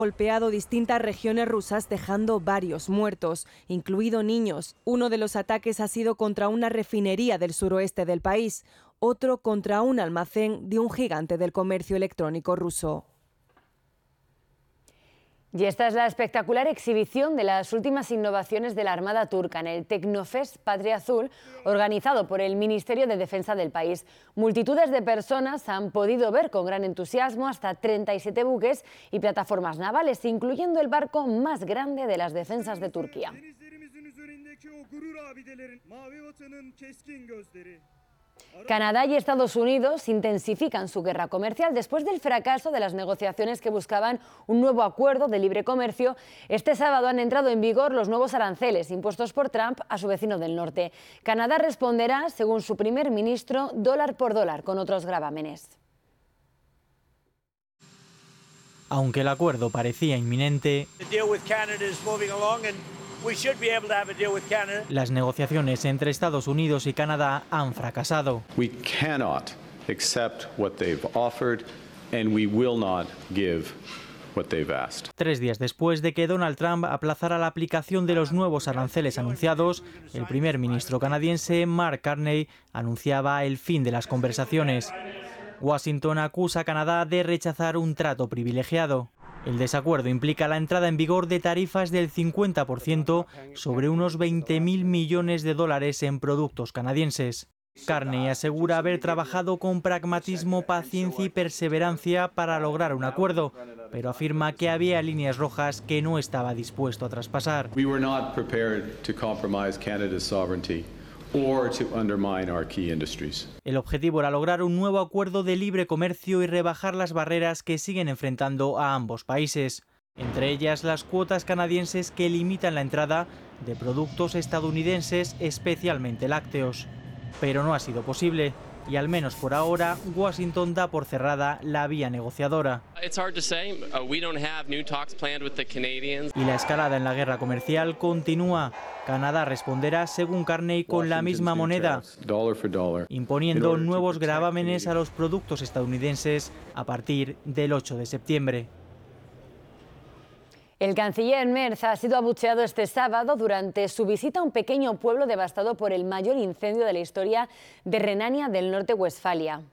Golpeado distintas regiones rusas, dejando varios muertos, incluidos niños. Uno de los ataques ha sido contra una refinería del suroeste del país, otro contra un almacén de un gigante del comercio electrónico ruso. Y esta es la espectacular exhibición de las últimas innovaciones de la Armada turca en el Tecnofest Patria Azul, organizado por el Ministerio de Defensa del país. Multitudes de personas han podido ver con gran entusiasmo hasta 37 buques y plataformas navales, incluyendo el barco más grande de las defensas de Turquía. Canadá y Estados Unidos intensifican su guerra comercial después del fracaso de las negociaciones que buscaban un nuevo acuerdo de libre comercio. Este sábado han entrado en vigor los nuevos aranceles impuestos por Trump a su vecino del norte. Canadá responderá, según su primer ministro, dólar por dólar con otros gravámenes. Aunque el acuerdo parecía inminente, las negociaciones entre Estados Unidos y Canadá han fracasado. We cannot accept what they've offered and we will not give what they've asked. 3 días después de que Donald Trump aplazara la aplicación de los nuevos aranceles anunciados, el primer ministro canadiense Mark Carney anunciaba el fin de las conversaciones. Washington acusa a Canadá de rechazar un trato privilegiado. El desacuerdo implica la entrada en vigor de tarifas del 50% sobre unos 20.000 millones de dólares en productos canadienses. Carney asegura haber trabajado con pragmatismo, paciencia y perseverancia para lograr un acuerdo, pero afirma que había líneas rojas que no estaba dispuesto a traspasar. We were not prepared to compromise Canada's sovereignty or to undermine our key industries. El objetivo era lograr un nuevo acuerdo de libre comercio y rebajar las barreras que siguen enfrentando a ambos países, entre ellas las cuotas canadienses que limitan la entrada de productos estadounidenses, especialmente lácteos. Pero no ha sido posible, y al menos por ahora Washington da por cerrada la vía negociadora. Y la escalada en la guerra comercial continúa. Canadá responderá, según Carney, con la misma moneda, imponiendo nuevos gravámenes a los productos estadounidenses a partir del 8 de septiembre. El canciller Merz ha sido abucheado este sábado durante su visita a un pequeño pueblo devastado por el mayor incendio de la historia de Renania del Norte-Westfalia.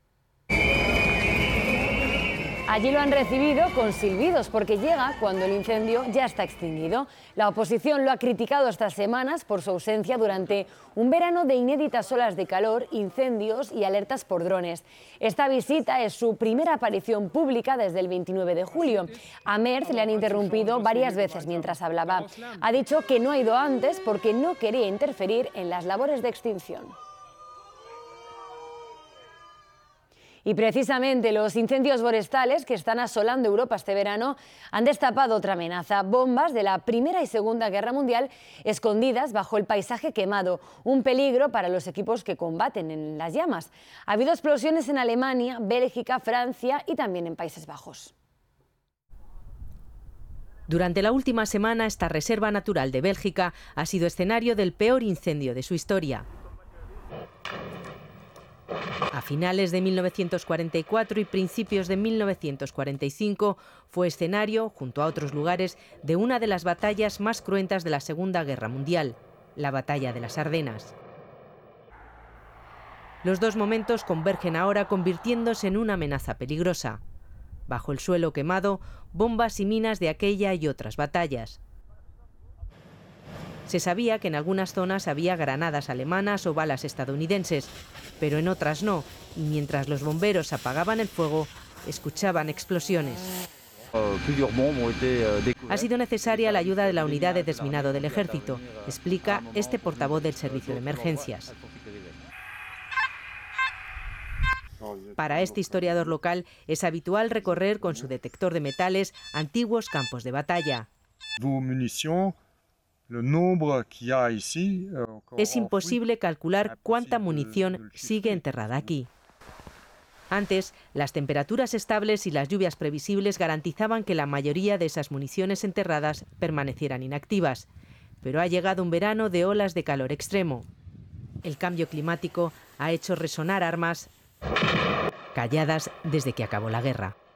Allí lo han recibido con silbidos porque llega cuando el incendio ya está extinguido. La oposición lo ha criticado estas semanas por su ausencia durante un verano de inéditas olas de calor, incendios y alertas por drones. Esta visita es su primera aparición pública desde el 29 de julio. A Merz le han interrumpido varias veces mientras hablaba. Ha dicho que no ha ido antes porque no quería interferir en las labores de extinción. Y precisamente los incendios forestales que están asolando Europa este verano han destapado otra amenaza: bombas de la Primera y Segunda Guerra Mundial escondidas bajo el paisaje quemado, un peligro para los equipos que combaten en las llamas. Ha habido explosiones en Alemania, Bélgica, Francia y también en Países Bajos. Durante la última semana, esta reserva natural de Bélgica ha sido escenario del peor incendio de su historia. A finales de 1944 y principios de 1945 fue escenario, junto a otros lugares, de una de las batallas más cruentas de la Segunda Guerra Mundial, la Batalla de las Ardenas. Los dos momentos convergen ahora, convirtiéndose en una amenaza peligrosa. Bajo el suelo quemado, bombas y minas de aquella y otras batallas. Se sabía que en algunas zonas había granadas alemanas o balas estadounidenses, pero en otras no, y mientras los bomberos apagaban el fuego, escuchaban explosiones. Ha sido necesaria la ayuda de la unidad de desminado del ejército, explica este portavoz del servicio de emergencias. Para este historiador local es habitual recorrer con su detector de metales antiguos campos de batalla. Es imposible calcular cuánta munición sigue enterrada aquí. Antes, las temperaturas estables y las lluvias previsibles garantizaban que la mayoría de esas municiones enterradas permanecieran inactivas. Pero ha llegado un verano de olas de calor extremo. El cambio climático ha hecho resonar armas calladas desde que acabó la guerra.